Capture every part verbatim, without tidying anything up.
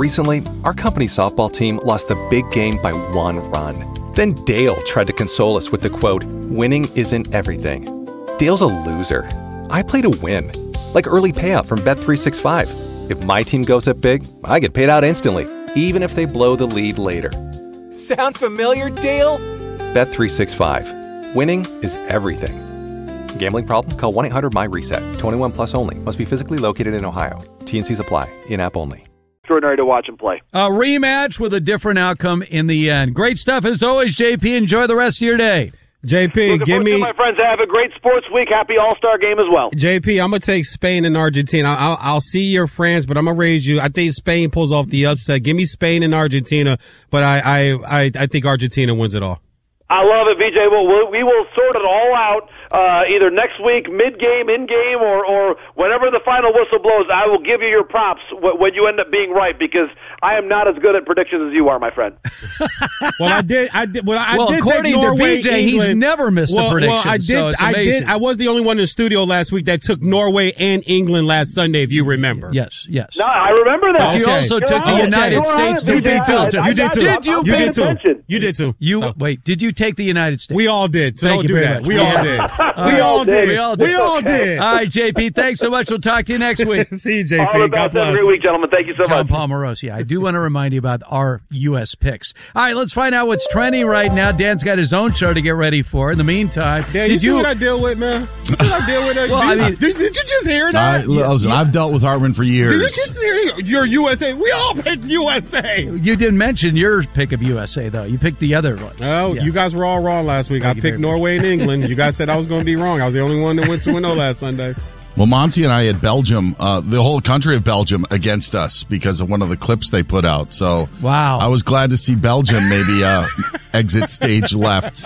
Recently, our company softball team lost the big game by one run. Then Dale tried to console us with the quote, "Winning isn't everything." Dale's a loser. I play to win. Like early payout from Bet three sixty-five. If my team goes up big, I get paid out instantly, even if they blow the lead later. Sound familiar, Dale? Bet three sixty-five. Winning is everything. Gambling problem? Call one eight hundred M Y reset. twenty-one plus only. Must be physically located in Ohio. T N Cs apply. In-app only. Extraordinary to watch and play. A rematch with a different outcome in the end. Great stuff as always, J P. Enjoy the rest of your day. J P, Looking give me... to my friends. Have a great sports week. Happy All-Star game as well. J P, I'm going to take Spain and Argentina. I'll, I'll see your France, but I'm going to raise you. I think Spain pulls off the upset. Give me Spain and Argentina, but I, I, I, I think Argentina wins it all. I love it, V J. Well, we'll we will sort it all out uh, either next week, mid-game, in-game, or, or whenever the final whistle blows. I will give you your props when you end up being right, because I am not as good at predictions as you are, my friend. well, I did. I did. Well, I well, did according take Norway, to V J, England. He's never missed well, a prediction. Well, I did. So it's I amazing. did. I was the only one in the studio last week that took Norway and England last Sunday, if you remember. Yes, yes. No, I remember that. But you Okay. also You're took the honest. United You're States. honest. to You did too. I- I You did got too. you. Did you? I'm You paying did too. attention. You did too. You So, wait. Did you take the United States? we all did. So Thank don't you do very that. much. We We all all did. did. We all did. We all did. We all did. All right, J P. Thanks so much. We'll talk to you next week. See you, J P. All the God best. Have a bless. great week, gentlemen. Thank you so John much. Palmeros. Yeah, I do want to remind you about our U S picks. All right, let's find out what's trending right now. Dan's got his own show to get ready for. In the meantime, Dan, did you see what I deal with, man? You see what I deal with? Well, I mean- did, did you just hear I, that? listen, I've dealt with Hartman for years. Did you just hear your U S A? We all picked U S A. You didn't mention your pick of U S A, though. You picked the other one. Oh, Yeah. you guys were all wrong last week. Thank I you picked very much. Norway and England. You guys said I was going to be wrong. I was the only one that went two and oh last Sunday. Well, Monty and I had Belgium, uh, the whole country of Belgium, against us because of one of the clips they put out. So, Wow. I was glad to see Belgium maybe uh, exit stage left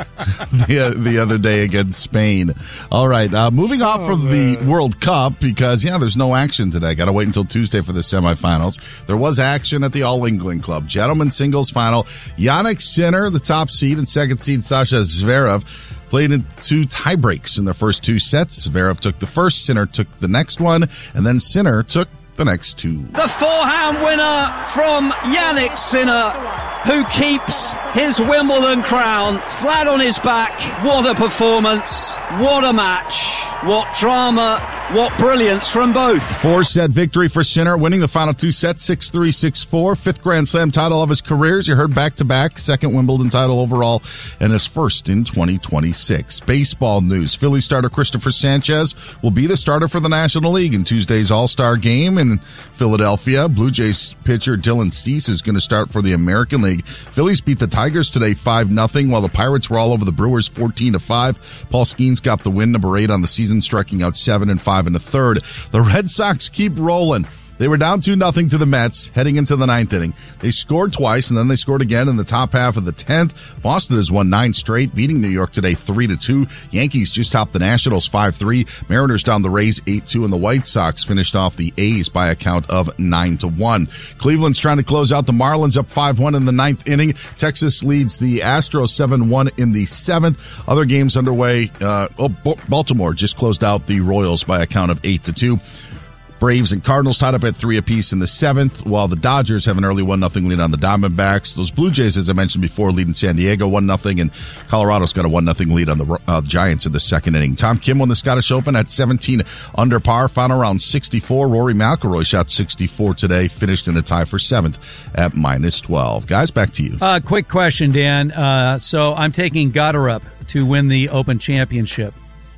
the the other day against Spain. All right, uh, moving off from the World Cup because yeah, there's no action today. Got to wait until Tuesday for the semifinals. There was action at the All England Club Gentlemen's Singles Final. Jannik Sinner, the top seed, and second seed Sasha Zverev played in two tie breaks in their first two sets. Zverev took the first, Sinner took the next one, and then Sinner took the next two. The forehand winner from Jannik Sinner, who keeps his Wimbledon crown flat on his back. What a performance, what a match, what drama, what brilliance from both. Four-set victory for Sinner, winning the final two sets, six three, six four. Fifth Grand Slam title of his career. You heard back-to-back, second Wimbledon title overall, and his first in twenty twenty-six. Baseball news. Philly starter Christopher Sanchez will be the starter for the National League in Tuesday's All-Star game in Philadelphia. Blue Jays pitcher Dylan Cease is going to start for the American League. Phillies beat the Tigers today five nothing, while the Pirates were all over the Brewers fourteen to five. Paul Skeens got the win, number eight on the season, striking out seven and five in the third. The Red Sox keep rolling. They were down two nothing to the Mets heading into the ninth inning. They scored twice, and then they scored again in the top half of the tenth. Boston has won nine straight, beating New York today three to two. Yankees just topped the Nationals five three. Mariners down the Rays eight two, and the White Sox finished off the A's by a count of nine to one. Cleveland's trying to close out the Marlins, up five one in the ninth inning. Texas leads the Astros seven one in the seventh. Other games underway. Uh, oh, Baltimore just closed out the Royals by a count of eight to two. Braves and Cardinals tied up at three apiece in the seventh, while the Dodgers have an early one nothing lead on the Diamondbacks. Those Blue Jays, as I mentioned before, lead in San Diego one nothing, and Colorado's got a one nothing lead on the uh, Giants in the second inning. Tom Kim won the Scottish Open at seventeen under par, final round sixty-four. Rory McIlroy shot sixty-four today, finished in a tie for seventh at minus twelve. Guys, back to you. Uh, quick question, Dan. Uh, so I'm taking Gotterup to win the Open Championship.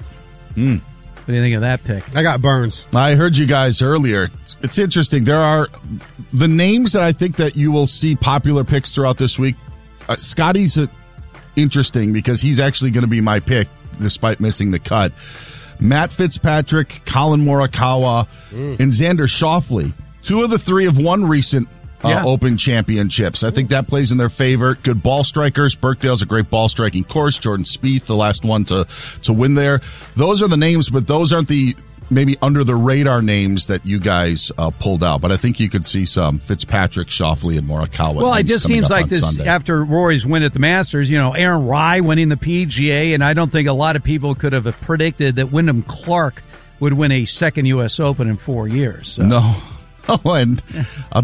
Hmm. What do you think of that pick? I got Burns. I heard you guys earlier. It's interesting. There are the names that I think that you will see popular picks throughout this week. Uh, Scotty's uh, interesting because he's actually going to be my pick despite missing the cut. Matt Fitzpatrick, Colin Morikawa, mm. and Xander Schauffele. Two of the three have won recent Uh, yeah. Open championships. I think that plays in their favor. Good ball strikers. Birkdale's a great ball striking course. Jordan Spieth, the last one to to win there. Those are the names, but those aren't the maybe under the radar names that you guys uh, pulled out. But I think you could see some Fitzpatrick, Schauffele, and Morikawa. Well, it just seems like this Sunday. After Rory's win at the Masters. You know, Aaron Rai winning the P G A, and I don't think a lot of people could have predicted that Wyndham Clark would win a second U S Open in four years. So. No. Oh, and I'll